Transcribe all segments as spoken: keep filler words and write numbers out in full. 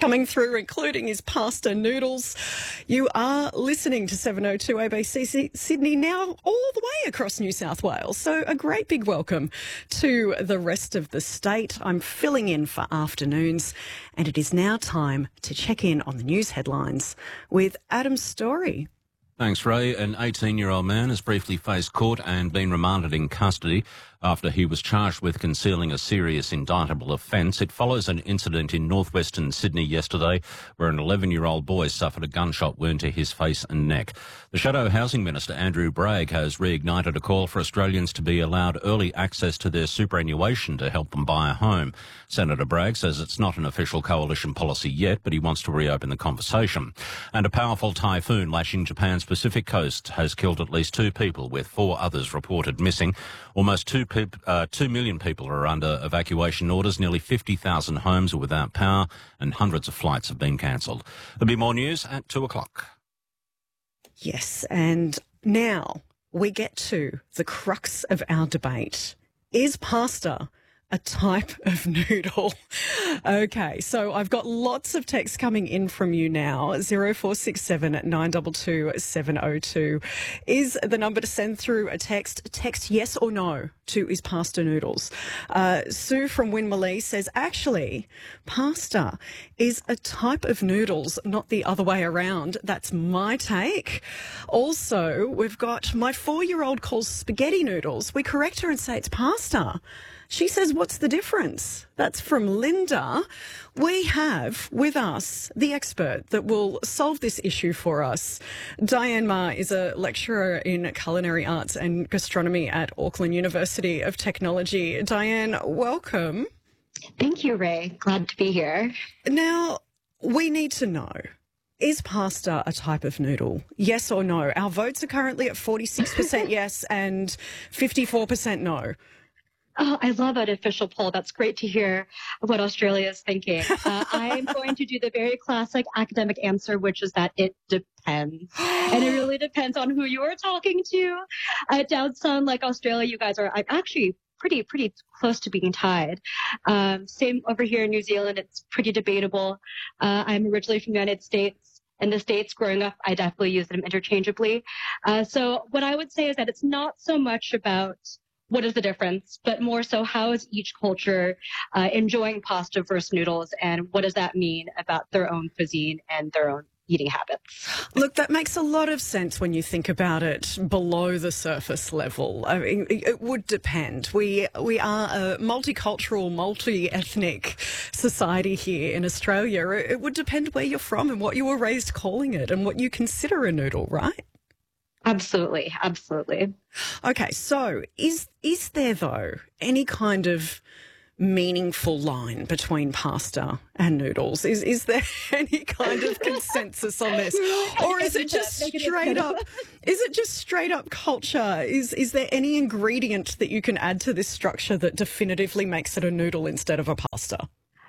coming through, including his pasta noodles. You are listening to seven oh two A B C Sydney, now all the way across New South Wales. So a great big welcome to the rest of the state. I'm filling in for afternoons, and it is now time to check in on the news headlines with Adam Story. Thanks, Ray. An eighteen-year-old man has briefly faced court and been remanded in custody after he was charged with concealing a serious indictable offence. It follows an incident in northwestern Sydney yesterday where an eleven-year-old boy suffered a gunshot wound to his face and neck. The Shadow Housing Minister, Andrew Bragg, has reignited a call for Australians to be allowed early access to their superannuation to help them buy a home. Senator Bragg says it's not an official coalition policy yet, but he wants to reopen the conversation. And a powerful typhoon lashing Japan's Pacific coast has killed at least two people, with four others reported missing. Almost two, pe- uh, two million people are under evacuation orders. Nearly fifty thousand homes are without power and hundreds of flights have been cancelled. There'll be more news at two o'clock. Yes, and now we get to the crux of our debate. Is pasta a type of noodle? Okay, so I've got lots of texts coming in from you now. zero four six seven nine two two seven oh two is the number to send through a text. Text yes or no to is pasta noodles. Uh, Sue from Winmalee says, actually, pasta is a type of noodles, not the other way around. That's my take. Also, we've got my four-year-old calls spaghetti noodles. We correct her and say it's pasta. She says, what's the difference? That's from Linda. We have with us the expert that will solve this issue for us. Diane Ma is a lecturer in culinary arts and gastronomy at Auckland University of Technology. Diane, welcome. Thank you, Ray. Glad to be here. Now, we need to know, is pasta a type of noodle? Yes or no? Our votes are currently at forty-six percent yes and fifty-four percent no. Oh, I love an official poll. That's great to hear what Australia is thinking. Uh, I'm going to do the very classic academic answer, which is that it depends. And it really depends on who you are talking to. Uh, down some, like Australia, you guys are actually pretty, pretty close to being tied. Um, same over here in New Zealand. It's pretty debatable. Uh, I'm originally from the United States. In the States, growing up, I definitely use them interchangeably. Uh, so what I would say is that it's not so much about what is the difference, but more so how is each culture uh, enjoying pasta versus noodles, and what does that mean about their own cuisine and their own eating habits? Look, that makes a lot of sense when you think about it below the surface level. I mean, it would depend. We we are a multicultural, multi-ethnic society here in Australia. It would depend where you're from and what you were raised calling it and what you consider a noodle, right? Absolutely, absolutely. Okay, so is is there, though, any kind of meaningful line between pasta and noodles? Is is there any kind of consensus on this? Or is it just straight up is it just straight up culture? Is is there any ingredient that you can add to this structure that definitively makes it a noodle instead of a pasta?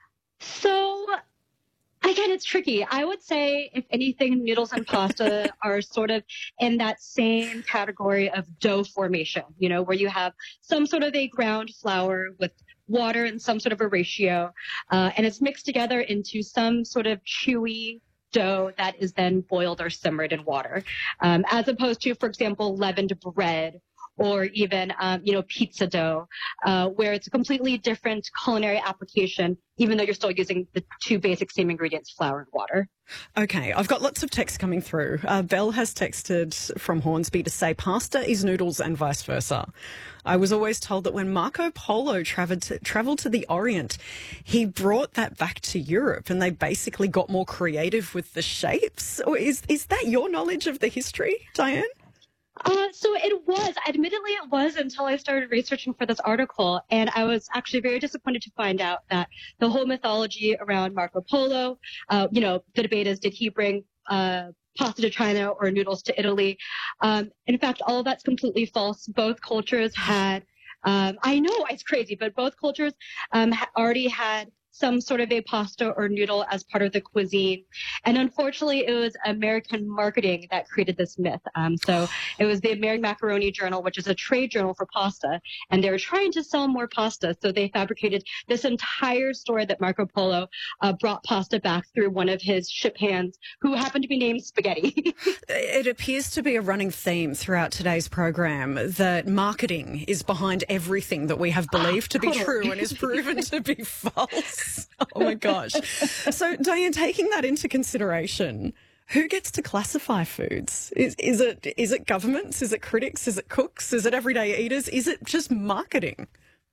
So again, it's tricky. I would say, if anything, noodles and pasta are sort of in that same category of dough formation, you know, where you have some sort of a ground flour with water in some sort of a ratio, uh, and it's mixed together into some sort of chewy dough that is then boiled or simmered in water, um, as opposed to, for example, leavened bread or even, um, you know, pizza dough, uh, where it's a completely different culinary application, even though you're still using the two basic same ingredients, flour and water. Okay, I've got lots of texts coming through. Uh, Belle has texted from Hornsby to say pasta is noodles and vice versa. I was always told that when Marco Polo traveled to, traveled to the Orient, he brought that back to Europe and they basically got more creative with the shapes. Or is, is that your knowledge of the history, Diane? Uh, so it was, admittedly it was until I started researching for this article, and I was actually very disappointed to find out that the whole mythology around Marco Polo, uh, you know, the debate is, did he bring uh, pasta to China or noodles to Italy? Um, in fact, all of that's completely false. Both cultures had, um, I know it's crazy, but both cultures um, ha- already had some sort of a pasta or noodle as part of the cuisine. And unfortunately, it was American marketing that created this myth. Um, so it was the American Macaroni Journal, which is a trade journal for pasta, and they were trying to sell more pasta. So they fabricated this entire story that Marco Polo uh, brought pasta back through one of his ship hands, who happened to be named Spaghetti. It appears to be a running theme throughout today's program that marketing is behind everything that we have believed to be true and is proven to be false. Oh my gosh. So, Diane, taking that into consideration, who gets to classify foods? Is, is it is it governments? Is it critics? Is it cooks? Is it everyday eaters? Is it just marketing?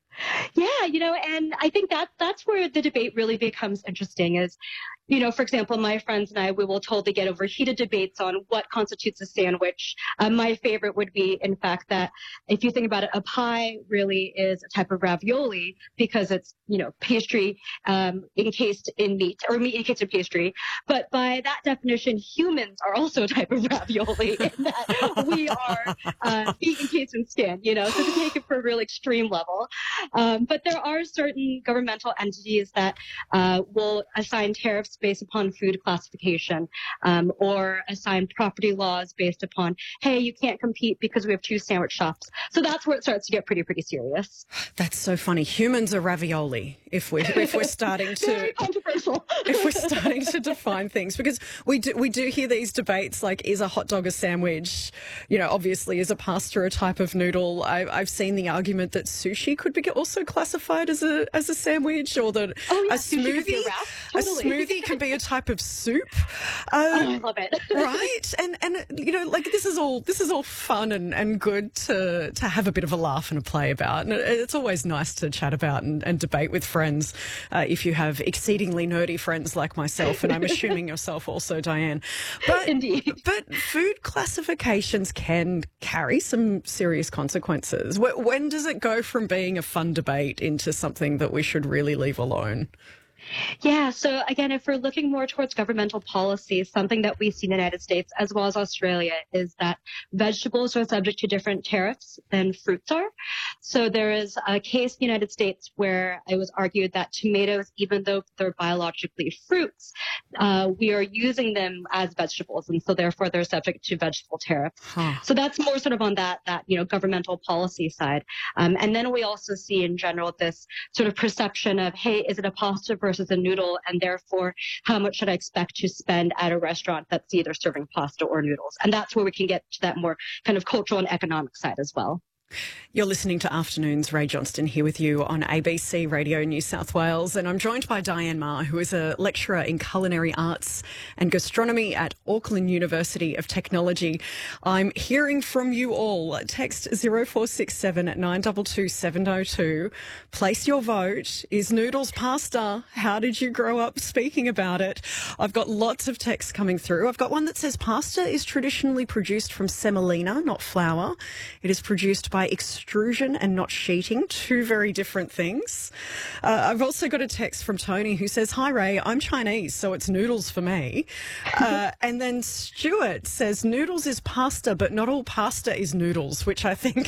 Yeah, you know, and I think that that's where the debate really becomes interesting is, you know, for example, my friends and I, we will totally get over heated debates on what constitutes a sandwich. Um, my favorite would be, in fact, that if you think about it, a pie really is a type of ravioli because it's, you know, pastry um, encased in meat or meat encased in pastry. But by that definition, humans are also a type of ravioli in that we are uh, meat encased in skin, you know, so to take it for a real extreme level. Um, but there are certain governmental entities that uh, will assign tariffs based upon food classification um, or assign property laws based upon, hey, you can't compete because we have two sandwich shops. So that's where it starts to get pretty, pretty serious. That's so funny. Humans are ravioli if we're, if we're starting to... Very controversial. If we're starting to define things, because we do, we do hear these debates like, is a hot dog a sandwich? You know, obviously, is a pasta a type of noodle? I, I've seen the argument that sushi could be also classified as a as a sandwich, or that oh, yeah, a smoothie, a, wrap. Totally. a smoothie can be a type of soup. Um, oh, I love it. Right, and and you know, like this is all this is all fun and, and good to to have a bit of a laugh and a play about, and it's always nice to chat about and, and debate with friends. Uh, if you have exceedingly nerdy friends like myself, and I'm assuming yourself also, Diane. But, Indeed. But food classifications can carry some serious consequences. When does it go from being a fun debate into something that we should really leave alone? Yeah. So again, if we're looking more towards governmental policy, something that we see in the United States as well as Australia is that vegetables are subject to different tariffs than fruits are. So there is a case in the United States where it was argued that tomatoes, even though they're biologically fruits, uh, we are using them as vegetables. And so therefore they're subject to vegetable tariffs. Huh. So that's more sort of on that, that, you know, governmental policy side. Um, and then we also see in general this sort of perception of, hey, is it a pasta versus as a noodle, and therefore how much should I expect to spend at a restaurant that's either serving pasta or noodles? And that's where we can get to that more kind of cultural and economic side as well. You're listening to Afternoons. Ray Johnston here with you on A B C Radio New South Wales, and I'm joined by Diane Ma, who is a lecturer in culinary arts and gastronomy at Auckland University of Technology. I'm hearing from you all. Text zero four six seven nine two two seven zero two. Place your vote. Is noodles pasta? How did you grow up speaking about it? I've got lots of texts coming through. I've got one that says pasta is traditionally produced from semolina, not flour. It is produced by extrusion and not sheeting, two very different things. Uh, I've also got a text from Tony who says, hi Ray, I'm Chinese, so it's noodles for me. Uh, and then Stuart says, noodles is pasta, but not all pasta is noodles, which I think...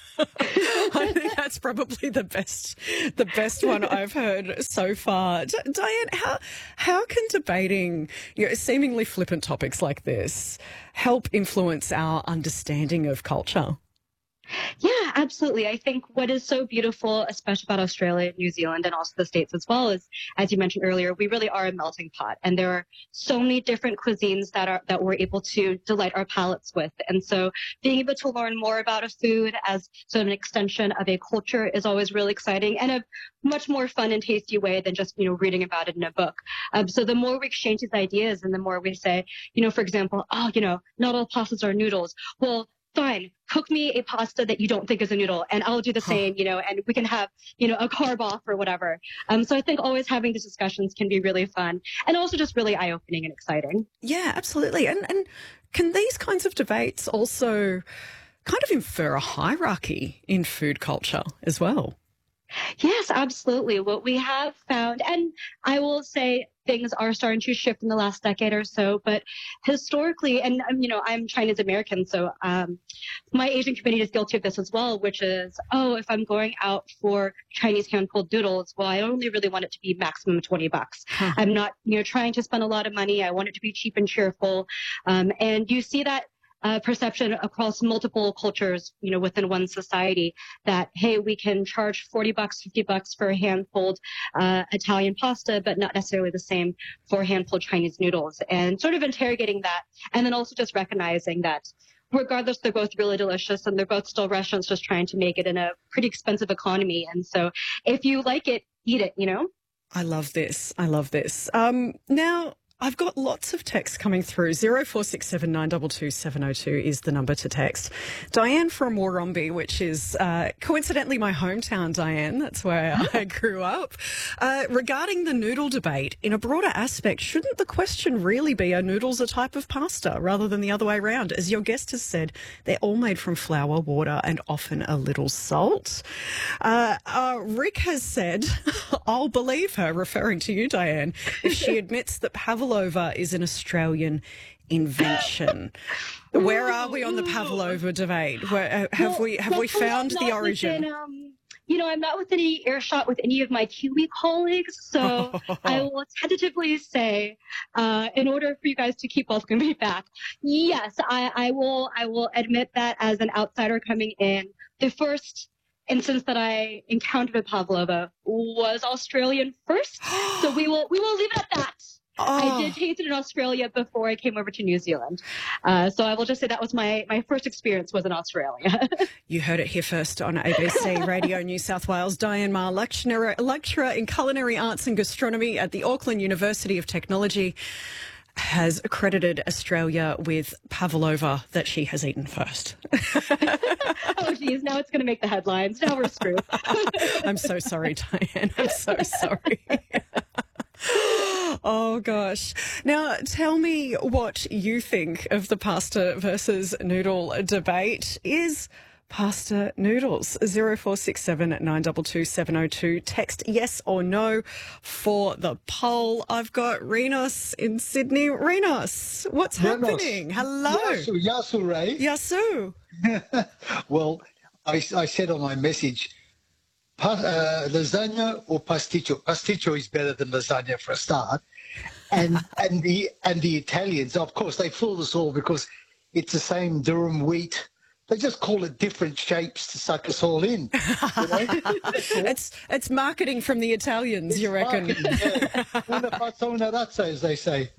I think that's probably the best, the best one I've heard so far. D- Diane, how how can debating, you know, seemingly flippant topics like this help influence our understanding of culture? Yeah, absolutely. I think what is so beautiful, especially about Australia, New Zealand, and also the States as well, is, as you mentioned earlier, we really are a melting pot. And there are so many different cuisines that are that we're able to delight our palates with. And so being able to learn more about a food as sort of an extension of a culture is always really exciting and a much more fun and tasty way than just, you know, reading about it in a book. Um, so the more we exchange these ideas and the more we say, you know, for example, oh, you know, not all pastas are noodles. Well, fine, cook me a pasta that you don't think is a noodle, and I'll do the huh. same, you know, and we can have, you know, a carb off or whatever. Um, so I think always having these discussions can be really fun and also just really eye-opening and exciting. Yeah, absolutely. And, and can these kinds of debates also kind of infer a hierarchy in food culture as well? Yes, absolutely. What we have found, and I will say things are starting to shift in the last decade or so, but historically, and um, you know, I'm Chinese American, so um, my Asian community is guilty of this as well, which is, oh, if I'm going out for Chinese hand-pulled noodles, well, I only really want it to be maximum twenty bucks. Huh. I'm not, you know, trying to spend a lot of money. I want it to be cheap and cheerful. Um, and you see that uh, perception across multiple cultures, you know, within one society that, hey, we can charge forty bucks, fifty bucks for a hand-pulled uh, Italian pasta, but not necessarily the same for hand-pulled Chinese noodles, and sort of interrogating that. And then also just recognizing that regardless, they're both really delicious and they're both still restaurants just trying to make it in a pretty expensive economy. And so if you like it, eat it, you know? I love this. I love this. Um, now, I've got lots of texts coming through. zero four six seven nine two two seven zero two is the number to text. Diane from Warrombi, which is uh, coincidentally my hometown, Diane. That's where I grew up. Uh, regarding the noodle debate, in a broader aspect, shouldn't the question really be, are noodles a type of pasta rather than the other way around? As your guest has said, they're all made from flour, water and often a little salt. Uh, uh, Rick has said, I'll believe her, referring to you, Diane, if she admits that pavlova is an Australian invention. Where are we on the pavlova debate? Where, uh, have Well, we have we luckily I'm found not the origin? within, um, you know, I'm not within any earshot with any of my Kiwi colleagues, so I will tentatively say, uh, in order for you guys to keep welcoming me back, yes, I, I will. I will admit that as an outsider coming in, the first instance that I encountered a pavlova was Australian first. So we will we will leave it at that. Oh. I did taste it in Australia before I came over to New Zealand. Uh, so I will just say that was my, my first experience was in Australia. You heard it here first on A B C Radio New South Wales. Diane Ma, lecturer, lecturer in culinary arts and gastronomy at the Auckland University of Technology, has accredited Australia with pavlova that she has eaten first. Oh, geez, now it's going to make the headlines. Now we're screwed. I'm so sorry, Diane. I'm so sorry. Oh, gosh. Now, tell me what you think of the pasta versus noodle debate. Is pasta noodles? zero four six seven nine two two seven zero two. Text yes or no for the poll. I've got Renos in Sydney. Renos, what's Renos. happening? Hello. Yasu, Yasu, Ray. Yasu. Well, I, I said on my message, pa, uh, lasagna or pasticcio. Pasticcio is better than lasagna for a start. And and the and the Italians, of course, they fooled us all because it's the same durum wheat. They just call it different shapes to suck us all in. You know? It's it's marketing from the Italians, It's you reckon? marketing, yeah. Una pazza, una razza, as they say.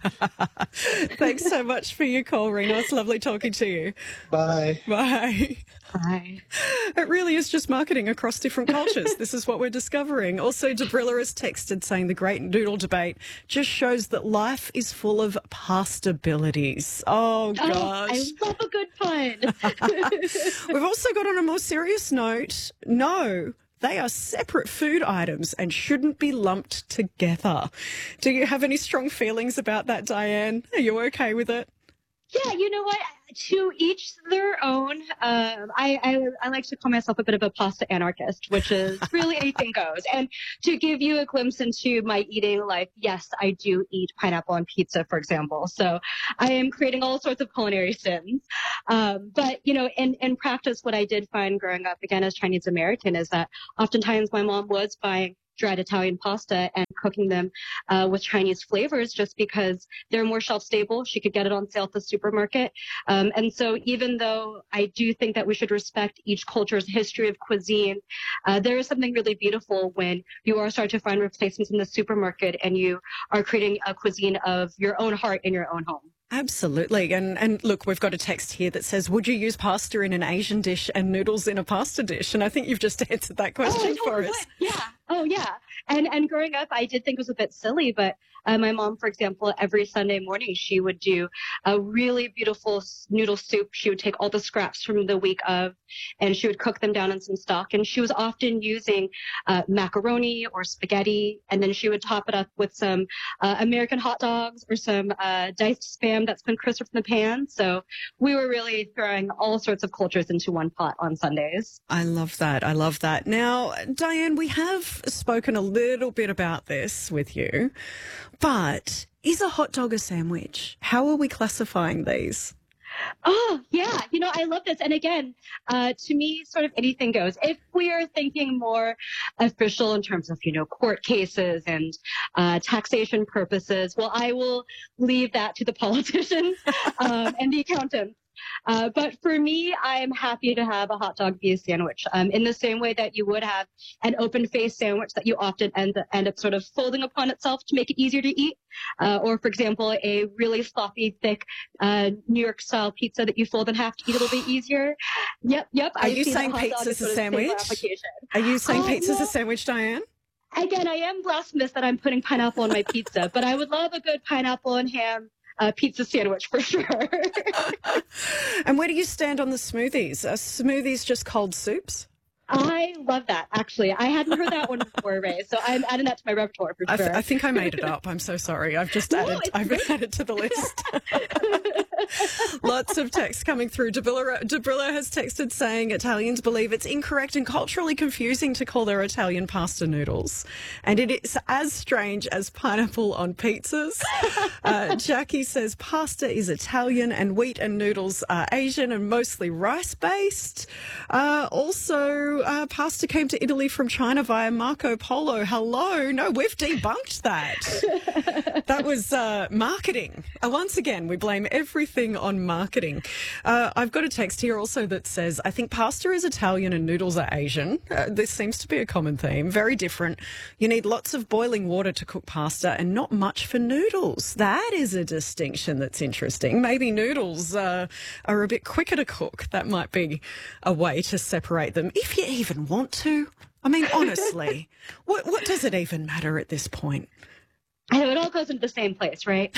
Thanks so much for your call, Renos. Lovely talking to you. Bye. Bye. Hi. It really is just marketing across different cultures. This is what we're discovering. Also, Debrilla has texted saying the great noodle debate just shows that life is full of pastabilities. Oh, gosh. Oh, I love a good pun. We've also got on a more serious note, no, they are separate food items and shouldn't be lumped together. Do you have any strong feelings about that, Diane? Are you okay with it? Yeah, you know what? To each their own. Um, I, I I like to call myself a bit of a pasta anarchist, which is really anything goes. And to give you a glimpse into my eating life, yes, I do eat pineapple on pizza, for example. So I am creating all sorts of culinary sins. Um, but, you know, in, in practice, what I did find growing up, again, as Chinese American, is that oftentimes my mom was buying dried Italian pasta and cooking them uh, with Chinese flavors just because they're more shelf stable. She could get it on sale at the supermarket. Um, and so even though I do think that we should respect each culture's history of cuisine, uh, there is something really beautiful when you are starting to find replacements in the supermarket and you are creating a cuisine of your own heart in your own home. Absolutely. And and look, we've got a text here that says, would you use pasta in an Asian dish and noodles in a pasta dish? And I think you've just answered that question Oh, I for totally us. would. Yeah. Oh, yeah. And and growing up, I did think it was a bit silly, but uh, my mom, for example, every Sunday morning, she would do a really beautiful noodle soup. She would take all the scraps from the week of, and she would cook them down in some stock. And she was often using uh, macaroni or spaghetti, and then she would top it up with some uh, American hot dogs or some uh, diced Spam that's been crisped from the pan. So we were really throwing all sorts of cultures into one pot on Sundays. I love that. I love that. Now, Diane, we have spoken a little bit about this with you, but is a hot dog a sandwich? How are we classifying these? Oh, yeah. You know, I love this. And again, uh, to me, sort of anything goes. If we are thinking more official in terms of, you know, court cases and uh, taxation purposes, well, I will leave that to the politicians um, and the accountants. Uh, but for me, I'm happy to have a hot dog be a sandwich um, in the same way that you would have an open-faced sandwich that you often end, end up sort of folding upon itself to make it easier to eat. Uh, or, for example, a really sloppy, thick uh, New York-style pizza that you fold in half to eat a little bit easier. Yep, yep. Are you saying pizza's a sandwich? Are you saying uh, pizza's well, a sandwich, Diane? Again, I am blasphemous that I'm putting pineapple on my pizza, but I would love a good pineapple and ham Uh, pizza sandwich for sure. And where do you stand on the smoothies? Are smoothies just cold soups? I love that, actually. I hadn't heard that one before, Ray, so I'm adding that to my repertoire for I, sure. th- I think I made it up. I'm so sorry. I've just No, added. it's I've great. added to the list. Lots of text coming through. Debrilla, Debrilla has texted saying Italians believe it's incorrect and culturally confusing to call their Italian pasta noodles, and it is as strange as pineapple on pizzas. Uh, Jackie says pasta is Italian and wheat and noodles are Asian and mostly rice-based. Uh, also, uh, pasta came to Italy from China via Marco Polo. Hello. No, we've debunked that. That was uh, marketing. Uh, once again, we blame everything on marketing. Uh, I've got a text here also that says, I think pasta is Italian and noodles are Asian. Uh, this seems to be a common theme. Very different. You need lots of boiling water to cook pasta and not much for noodles. That is a distinction that's interesting. Maybe noodles uh, are a bit quicker to cook. That might be a way to separate them, if you even want to. I mean, honestly, what, what does it even matter at this point? I know it all goes into the same place, right?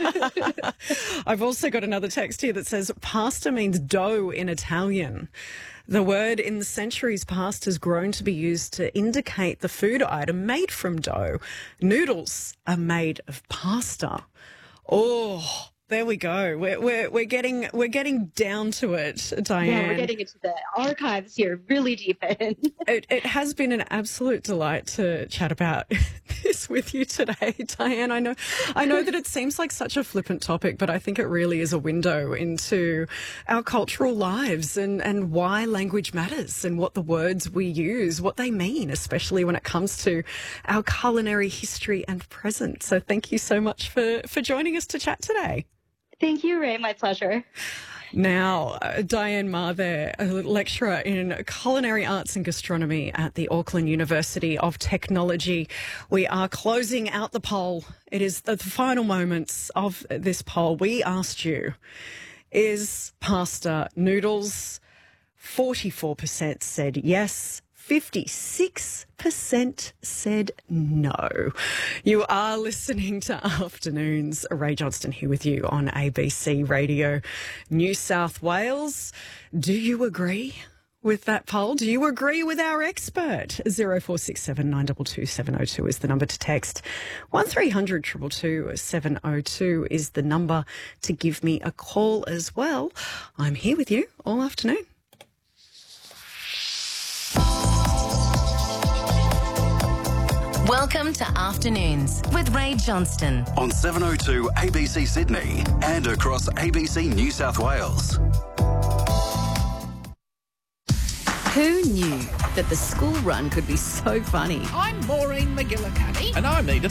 I've also got another text here that says pasta means dough in Italian. The word in the centuries past has grown to be used to indicate the food item made from dough. Noodles are made of pasta. Oh, there we go. We're we're we're getting we're getting down to it, Diane. Yeah, we're getting into the archives here, really deep in. It, it has been an absolute delight to chat about this with you today, Diane. I know, I know that it seems like such a flippant topic, but I think it really is a window into our cultural lives and, and why language matters and what the words we use, what they mean, especially when it comes to our culinary history and present. So thank you so much for, for joining us to chat today. Thank you, Ray. My pleasure. Now, uh, Diane Ma there, a lecturer in culinary arts and gastronomy at the Auckland University of Technology. We are closing out the poll. It is the final moments of this poll. We asked you, is pasta noodles? forty-four percent said yes. fifty-six percent said no. You are listening to Afternoons. Ray Johnston here with you on A B C Radio New South Wales. Do you agree with that poll? Do you agree with our expert? zero four six seven nine two two seven zero two is the number to text. one three hundred two two two seven zero two is the number to give me a call as well. I'm here with you all afternoon. Welcome to Afternoons with Ray Johnston on seven oh two A B C Sydney and across A B C New South Wales. Who knew that the school run could be so funny? I'm Maureen McGillicuddy. And I'm Edith